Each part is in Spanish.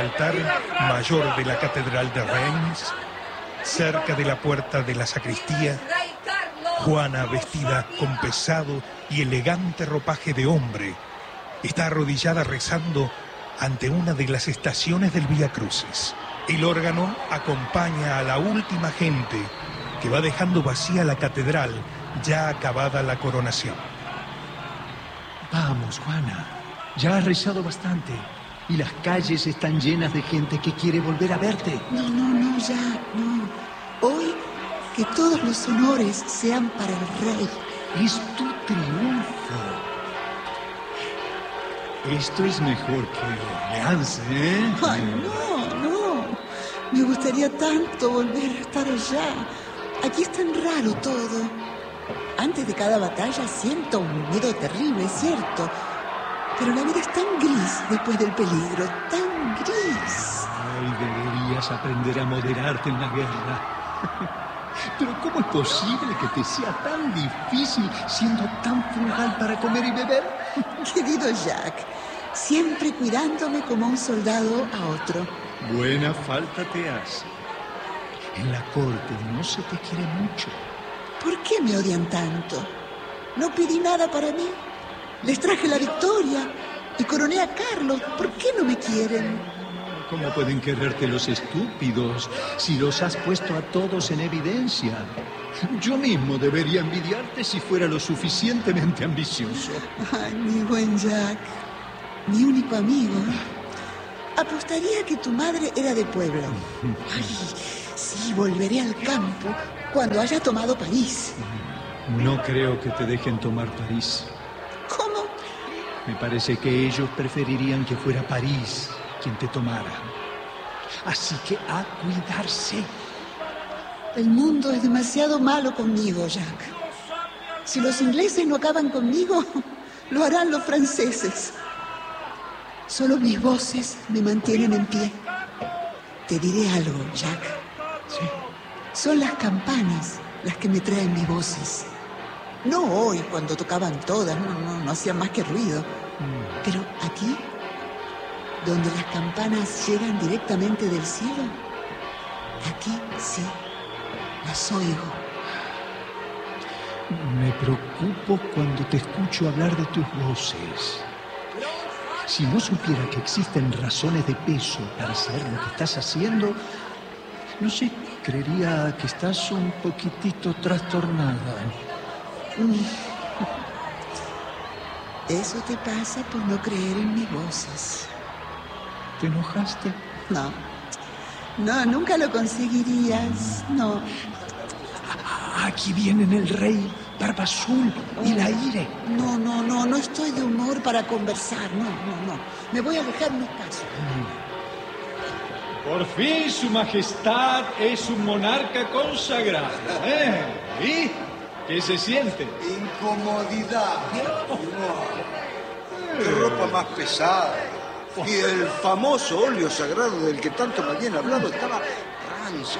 altar mayor de la Catedral de Reims, cerca de la puerta de la sacristía, Juana, vestida con pesado y elegante ropaje de hombre, está arrodillada rezando ante una de las estaciones del Vía Crucis. El órgano acompaña a la última gente que va dejando vacía la catedral, ya acabada la coronación. Vamos, Juana. Ya has rezado bastante. Y las calles están llenas de gente que quiere volver a verte. No, Jack, no. Hoy, que todos los honores sean para el rey. Es tu triunfo. Esto es mejor que Orleans, ¿eh? Ay, no. Me gustaría tanto volver a estar allá. Aquí es tan raro todo. Antes de cada batalla siento un miedo terrible, es cierto. Pero la vida es tan gris después del peligro, tan gris. Ay, deberías aprender a moderarte en la guerra. Pero ¿cómo es posible que te sea tan difícil siendo tan frugal para comer y beber? Querido Jack, siempre cuidándome como un soldado a otro. Buena falta te hace. En la corte no se te quiere mucho. ¿Por qué me odian tanto? No pedí nada para mí. Les traje la victoria y coroné a Carlos. ¿Por qué no me quieren? ¿Cómo pueden quererte los estúpidos si los has puesto a todos en evidencia? Yo mismo debería envidiarte si fuera lo suficientemente ambicioso. Ay, mi buen Jack, mi único amigo. Apostaría que tu madre era de pueblo. Ay, sí, volveré al campo cuando haya tomado París. No creo que te dejen tomar París. ¿Cómo? Me parece que ellos preferirían que fuera París quien te tomara. Así que a cuidarse. El mundo es demasiado malo conmigo, Jack. Si los ingleses no acaban conmigo, lo harán los franceses. Solo mis voces me mantienen en pie. Te diré algo, Jack. Sí. Son las campanas las que me traen mis voces. No hoy, cuando tocaban todas, no hacían más que ruido. Pero aquí, donde las campanas llegan directamente del cielo, aquí sí, las oigo. Me preocupo cuando te escucho hablar de tus voces. Si no supiera que existen razones de peso para hacer lo que estás haciendo, no sé, creería que estás un poquitito trastornada. Eso te pasa por no creer en mis voces. ¿Te enojaste? No, nunca lo conseguirías, no. Aquí vienen el rey, Barba Azul y la Ire. No estoy de humor para conversar, no. Me voy a alejar un espacio. Por fin su majestad es un monarca consagrado, ¿eh? ¿Y qué se siente? Incomodidad. Qué ropa más pesada. Y el famoso óleo sagrado del que tanto me habían hablado estaba rancio.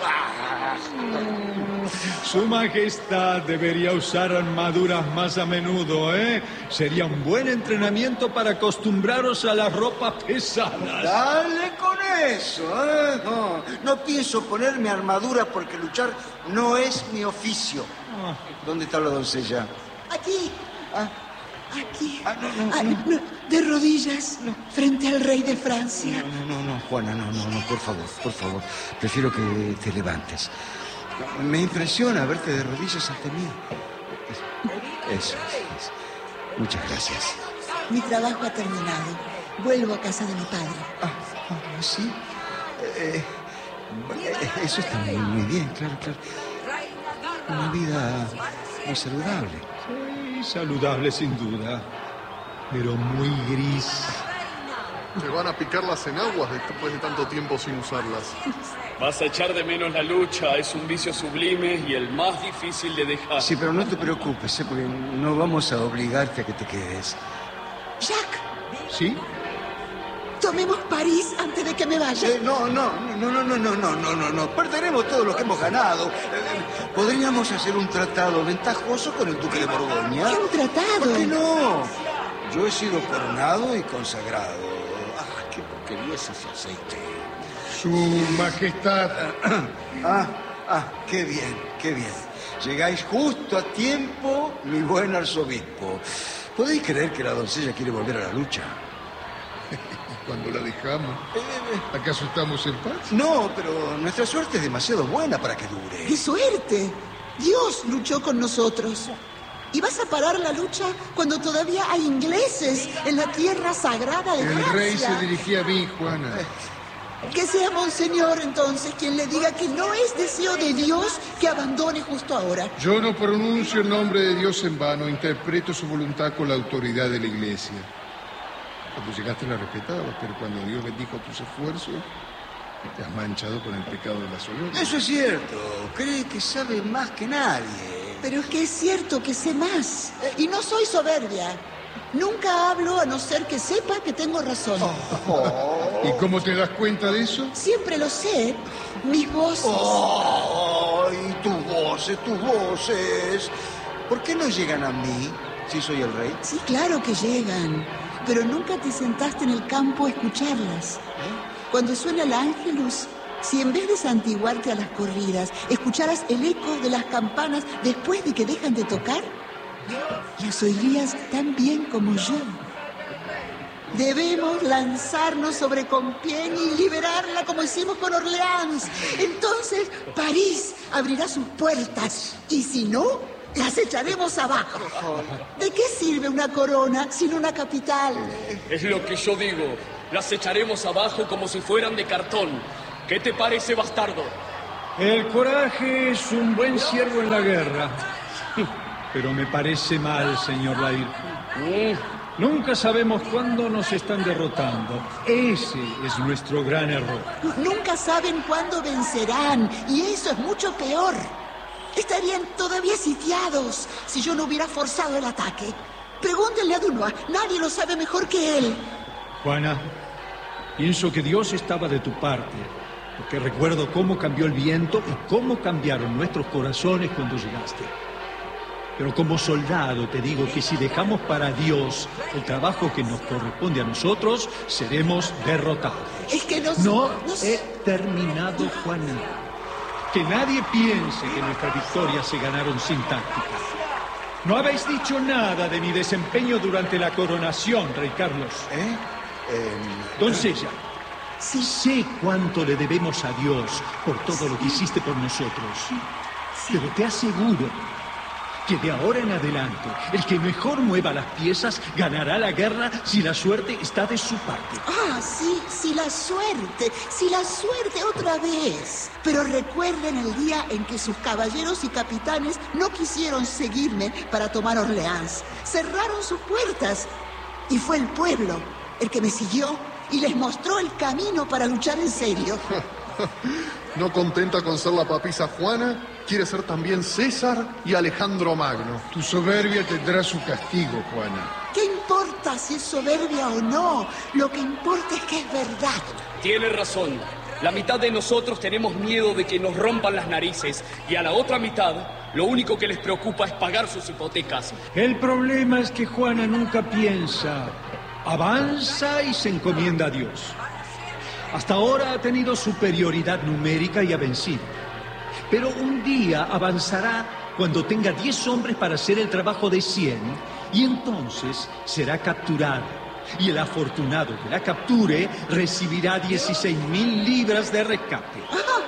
Su majestad debería usar armaduras más a menudo, ¿eh? Sería un buen entrenamiento para acostumbraros a las ropas pesadas. Dale con eso, ¿eh? No pienso ponerme armadura porque luchar no es mi oficio. ¿Dónde está la doncella? Aquí. Aquí. No. De rodillas, frente al rey de Francia. No, Juana, por favor. Prefiero que te levantes. Me impresiona verte de rodillas ante mí. Eso. Muchas gracias. Mi trabajo ha terminado. Vuelvo a casa de mi padre. ¿Sí? Eso está muy bien, claro. Una vida muy saludable. Sí, saludable sin duda, pero muy gris. Te van a picar las enaguas después de tanto tiempo sin usarlas. Vas a echar de menos la lucha, es un vicio sublime y el más difícil de dejar. Sí, pero no te preocupes, porque no vamos a obligarte a que te quedes. Jack. ¿Sí? Tomemos París antes de que me vaya. No. Perderemos todo lo que hemos ganado. Podríamos hacer un tratado ventajoso con el duque de Borgoña. ¿Qué un tratado? ¿Por qué no? Yo he sido coronado y consagrado. ¡Qué porquería es ese aceite! Su Majestad. Qué bien, qué bien. Llegáis justo a tiempo, mi buen arzobispo. ¿Podéis creer que la doncella quiere volver a la lucha? Cuando la dejamos, ¿acaso estamos en paz? No, pero nuestra suerte es demasiado buena para que dure. ¡Qué suerte! Dios luchó con nosotros. ¿Y vas a parar la lucha cuando todavía hay ingleses en la tierra sagrada de Francia? El rey se dirigía a mí, Juana. Que sea Monseñor, entonces, quien le diga que no es deseo de Dios que abandone justo ahora. Yo no pronuncio el nombre de Dios en vano, interpreto su voluntad con la autoridad de la Iglesia. Cuando llegaste la respetabas, pero cuando Dios bendijo tus esfuerzos, te has manchado con el pecado de la soberbia. Eso es cierto. Cree que sabe más que nadie. Pero es que es cierto que sé más. Y no soy soberbia. Nunca hablo a no ser que sepa que tengo razón. ¿Y cómo te das cuenta de eso? Siempre lo sé. Mis voces. ¡Ay, tus voces! ¿Por qué no llegan a mí si soy el rey? Sí, claro que llegan. Pero nunca te sentaste en el campo a escucharlas. Cuando suena el ángelus, si en vez de santiguarte a las corridas, escucharas el eco de las campanas después de que dejan de tocar, las oirías tan bien como yo. Debemos lanzarnos sobre Compiègne y liberarla como hicimos con Orleans. Entonces, París abrirá sus puertas. Y si no, las echaremos abajo. ¿De qué sirve una corona sin una capital? Es lo que yo digo. Las echaremos abajo como si fueran de cartón. ¿Qué te parece, bastardo? El coraje es un buen siervo en la guerra. Pero me parece mal, señor Lair. Nunca sabemos cuándo nos están derrotando. Ese es nuestro gran error. Nunca saben cuándo vencerán, y eso es mucho peor. Estarían todavía sitiados si yo no hubiera forzado el ataque. Pregúntenle a Dunois, nadie lo sabe mejor que él. Juana, pienso que Dios estaba de tu parte, porque recuerdo cómo cambió el viento y cómo cambiaron nuestros corazones cuando llegaste. Pero como soldado te digo que si dejamos para Dios el trabajo que nos corresponde a nosotros, seremos derrotados. Es que No he terminado, Juana. Que nadie piense que nuestras victorias se ganaron sin táctica. No habéis dicho nada de mi desempeño durante la coronación, Rey Carlos. Doncella, Sí. sé cuánto le debemos a Dios por todo lo que hiciste por nosotros. Pero te aseguro que de ahora en adelante, el que mejor mueva las piezas ganará la guerra si la suerte está de su parte. Sí, la suerte otra vez. Pero recuerden el día en que sus caballeros y capitanes no quisieron seguirme para tomar Orleans. Cerraron sus puertas y fue el pueblo el que me siguió y les mostró el camino para luchar en serio. No contenta con ser la papisa Juana, quiere ser también César y Alejandro Magno. Tu soberbia tendrá su castigo, Juana. ¿Qué importa si es soberbia o no? Lo que importa es que es verdad. Tiene razón. La mitad de nosotros tenemos miedo de que nos rompan las narices y a la otra mitad lo único que les preocupa es pagar sus hipotecas. El problema es que Juana nunca piensa, avanza y se encomienda a Dios. Hasta ahora ha tenido superioridad numérica y ha vencido. Pero un día avanzará cuando tenga 10 hombres para hacer el trabajo de 100 y entonces será capturada. Y el afortunado que la capture recibirá 16.000 libras de rescate.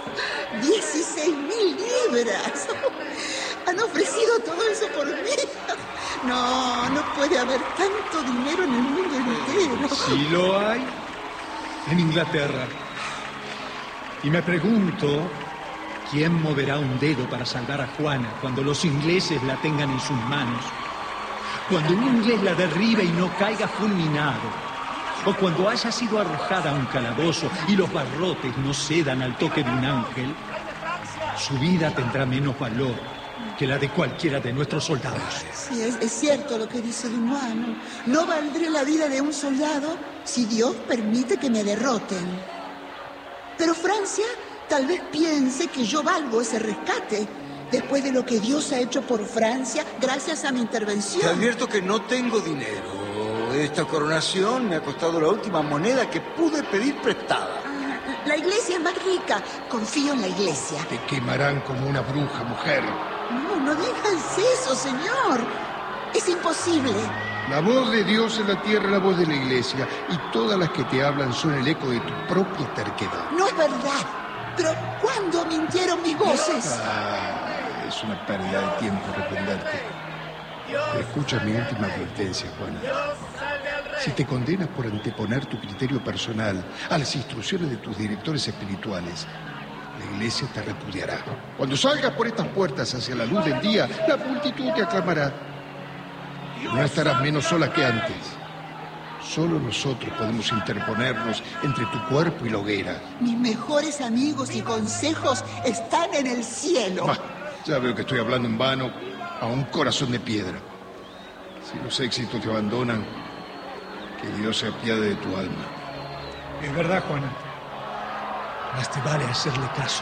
16.000 libras. Han ofrecido todo eso por mí. No puede haber tanto dinero en el mundo entero. Sí lo hay en Inglaterra. Y me pregunto, ¿quién moverá un dedo para salvar a Juana cuando los ingleses la tengan en sus manos? Cuando un inglés la derribe y no caiga fulminado. O cuando haya sido arrojada a un calabozo y los barrotes no cedan al toque de un ángel, su vida tendrá menos valor que la de cualquiera de nuestros soldados. Sí, es cierto lo que dice Dunois. No valdré la vida de un soldado si Dios permite que me derroten. Pero Francia tal vez piense que yo valgo ese rescate después de lo que Dios ha hecho por Francia gracias a mi intervención. Te advierto que no tengo dinero. Esta coronación me ha costado la última moneda que pude pedir prestada. La iglesia es más rica. Confío en la iglesia. Te quemarán como una bruja, mujer. No digas eso, señor. Es imposible. La voz de Dios en la tierra es la voz de la iglesia, y todas las que te hablan son el eco de tu propia terquedad. No es verdad. Pero ¿cuándo mintieron mis voces? Es una pérdida de tiempo arrepenterte. Escucha mi última advertencia, Juana. Si te condenas por anteponer tu criterio personal a las instrucciones de tus directores espirituales, la iglesia te repudiará. Cuando salgas por estas puertas hacia la luz del día, la multitud te aclamará. No estarás menos sola que antes. Solo nosotros podemos interponernos entre tu cuerpo y la hoguera. Mis mejores amigos y consejos están en el cielo. Ya veo que estoy hablando en vano a un corazón de piedra. Si los éxitos te abandonan, que Dios se apiade de tu alma. Es verdad, Juana. Más te vale hacerle caso.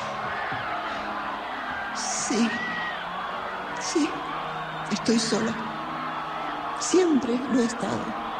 Sí, estoy sola. Siempre lo he estado.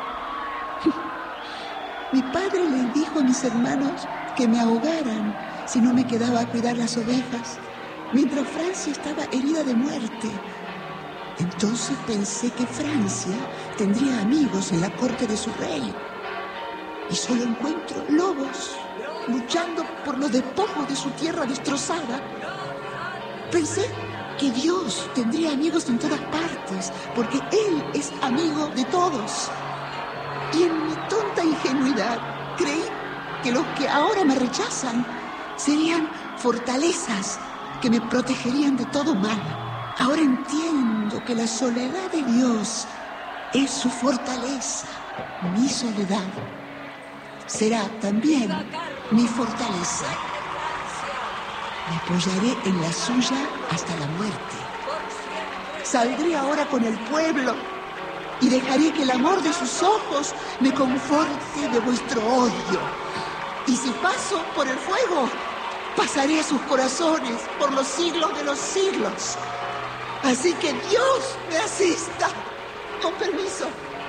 Mi padre le dijo a mis hermanos que me ahogaran si no me quedaba a cuidar las ovejas, mientras Francia estaba herida de muerte. Entonces pensé que Francia tendría amigos en la corte de su rey. Y solo encuentro lobos luchando por los despojos de su tierra destrozada. Pensé que Dios tendría amigos en todas partes, porque Él es amigo de todos. Y en mi tonta ingenuidad creí que los que ahora me rechazan serían fortalezas que me protegerían de todo mal. Ahora entiendo que la soledad de Dios es su fortaleza. Mi soledad será también mi fortaleza. Me apoyaré en la suya hasta la muerte. Saldré ahora con el pueblo y dejaré que el amor de sus ojos me conforte de vuestro odio. Y si paso por el fuego, pasaré a sus corazones por los siglos de los siglos. Así que Dios me asista. Con permiso.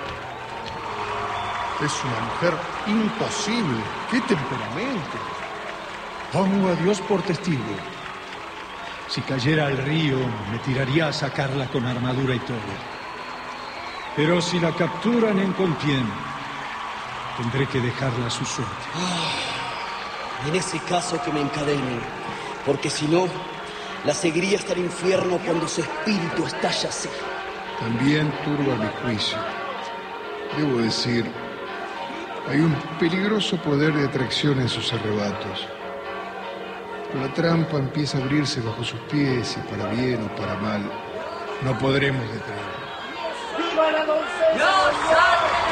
Es una mujer imposible. ¡Qué temperamento! Pongo a Dios por testigo. Si cayera al río, me tiraría a sacarla con armadura y todo. Pero si la capturan en Compiègne, tendré que dejarla a su suerte. En ese caso que me encadenen, porque si no, la seguiría hasta el infierno cuando su espíritu estalla así. También turba mi juicio. Debo decir, hay un peligroso poder de atracción en sus arrebatos. La trampa empieza a abrirse bajo sus pies y para bien o para mal, no podremos detenerla. ¡Viva la doncella!